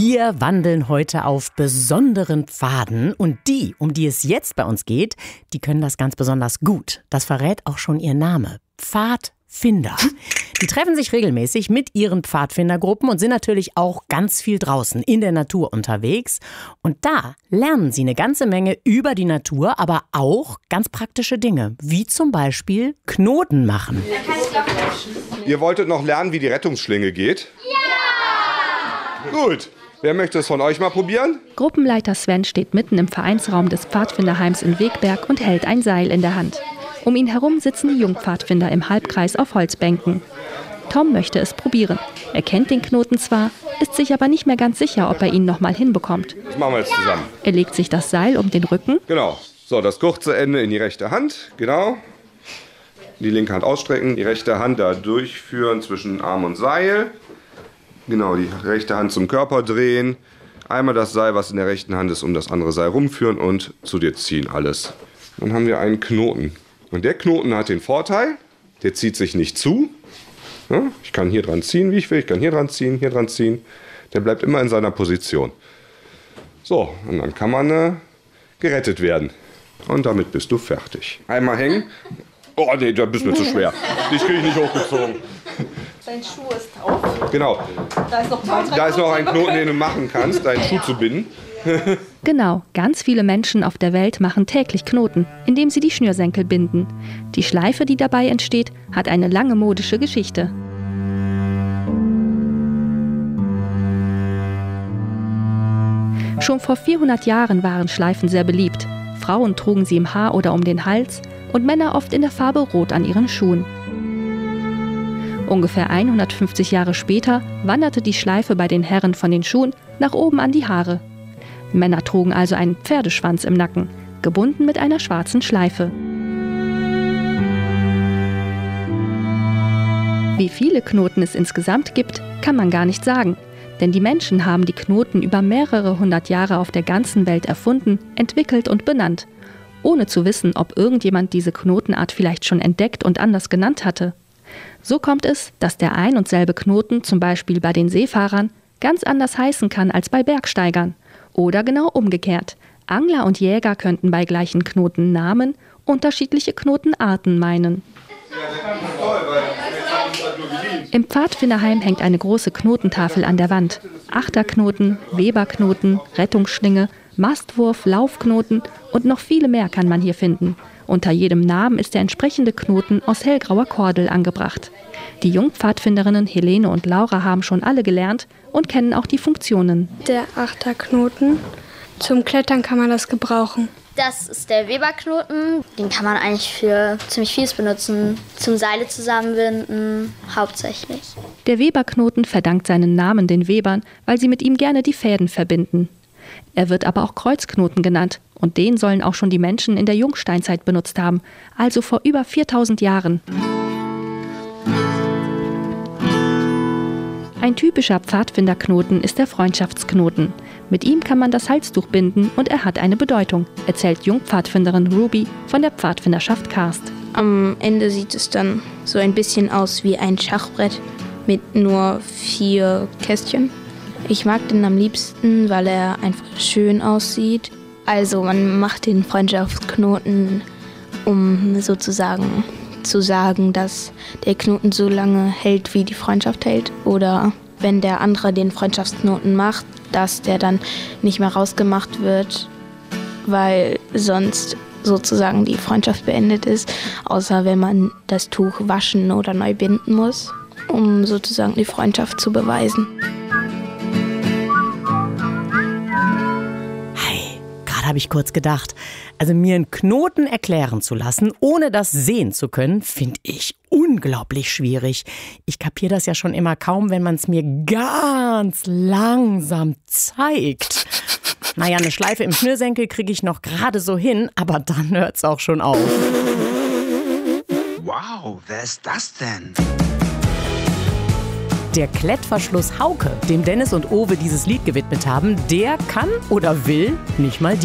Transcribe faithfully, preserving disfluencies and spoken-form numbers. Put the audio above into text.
Wir wandeln heute auf besonderen Pfaden und die, um die es jetzt bei uns geht, die können das ganz besonders gut. Das verrät auch schon ihr Name. Pfadfinder. Die treffen sich regelmäßig mit ihren Pfadfindergruppen und sind natürlich auch ganz viel draußen in der Natur unterwegs. Und da lernen sie eine ganze Menge über die Natur, aber auch ganz praktische Dinge, wie zum Beispiel Knoten machen. Ihr wolltet noch lernen, wie die Rettungsschlinge geht? Ja! Gut. Wer möchte es von euch mal probieren? Gruppenleiter Sven steht mitten im Vereinsraum des Pfadfinderheims in Wegberg und hält ein Seil in der Hand. Um ihn herum sitzen die Jungpfadfinder im Halbkreis auf Holzbänken. Tom möchte es probieren. Er kennt den Knoten zwar, ist sich aber nicht mehr ganz sicher, ob er ihn noch mal hinbekommt. Das machen wir jetzt zusammen. Er legt sich das Seil um den Rücken. Genau. So, das kurze Ende in die rechte Hand. Genau. Die linke Hand ausstrecken, die rechte Hand da durchführen zwischen Arm und Seil. Genau, die rechte Hand zum Körper drehen. Einmal das Seil, was in der rechten Hand ist, um das andere Seil rumführen und zu dir ziehen alles. Dann haben wir einen Knoten. Und der Knoten hat den Vorteil, der zieht sich nicht zu. Ja, ich kann hier dran ziehen, wie ich will. Ich kann hier dran ziehen, hier dran ziehen. Der bleibt immer in seiner Position. So, und dann kann man äh, gerettet werden. Und damit bist du fertig. Einmal hängen. Oh nee, da bist du mir zu schwer. Dich kriege ich nicht hochgezogen. Dein Schuh ist drauf. Genau. Da ist noch, da ist noch ein Knoten, den du machen kannst, deinen Schuh zu binden. Genau, ganz viele Menschen auf der Welt machen täglich Knoten, indem sie die Schnürsenkel binden. Die Schleife, die dabei entsteht, hat eine lange modische Geschichte. Schon vor vierhundert Jahren waren Schleifen sehr beliebt. Frauen trugen sie im Haar oder um den Hals und Männer oft in der Farbe Rot an ihren Schuhen. Ungefähr hundertfünfzig Jahre später wanderte die Schleife bei den Herren von den Schuhen nach oben an die Haare. Männer trugen also einen Pferdeschwanz im Nacken, gebunden mit einer schwarzen Schleife. Wie viele Knoten es insgesamt gibt, kann man gar nicht sagen. Denn die Menschen haben die Knoten über mehrere hundert Jahre auf der ganzen Welt erfunden, entwickelt und benannt, ohne zu wissen, ob irgendjemand diese Knotenart vielleicht schon entdeckt und anders genannt hatte. So kommt es, dass der ein und selbe Knoten zum Beispiel bei den Seefahrern ganz anders heißen kann als bei Bergsteigern. Oder genau umgekehrt. Angler und Jäger könnten bei gleichen Knotennamen unterschiedliche Knotenarten meinen. Im Pfadfinderheim hängt eine große Knotentafel an der Wand. Achterknoten, Weberknoten, Rettungsschlinge, Mastwurf, Laufknoten und noch viele mehr kann man hier finden. Unter jedem Namen ist der entsprechende Knoten aus hellgrauer Kordel angebracht. Die Jungpfadfinderinnen Helene und Laura haben schon alle gelernt und kennen auch die Funktionen. Der Achterknoten. Zum Klettern kann man das gebrauchen. Das ist der Weberknoten. Den kann man eigentlich für ziemlich vieles benutzen. Zum Seile zusammenbinden, hauptsächlich. Der Weberknoten verdankt seinen Namen den Webern, weil sie mit ihm gerne die Fäden verbinden. Er wird aber auch Kreuzknoten genannt und den sollen auch schon die Menschen in der Jungsteinzeit benutzt haben, also vor über viertausend Jahren. Ein typischer Pfadfinderknoten ist der Freundschaftsknoten. Mit ihm kann man das Halstuch binden und er hat eine Bedeutung, erzählt Jungpfadfinderin Ruby von der Pfadfinderschaft Karst. Am Ende sieht es dann so ein bisschen aus wie ein Schachbrett mit nur vier Kästchen. Ich mag den am liebsten, weil er einfach schön aussieht. Also man macht den Freundschaftsknoten, um sozusagen zu sagen, dass der Knoten so lange hält, wie die Freundschaft hält. Oder wenn der andere den Freundschaftsknoten macht, dass der dann nicht mehr rausgemacht wird, weil sonst sozusagen die Freundschaft beendet ist. Außer wenn man das Tuch waschen oder neu binden muss, um sozusagen die Freundschaft zu beweisen. Habe ich kurz gedacht. Also mir einen Knoten erklären zu lassen, ohne das sehen zu können, finde ich unglaublich schwierig. Ich kapiere das ja schon immer kaum, wenn man es mir ganz langsam zeigt. Naja, eine Schleife im Schnürsenkel kriege ich noch gerade so hin, aber dann hört es auch schon auf. Wow, wer ist das denn? Der Klettverschluss Hauke, dem Dennis und Owe dieses Lied gewidmet haben, der kann oder will nicht mal die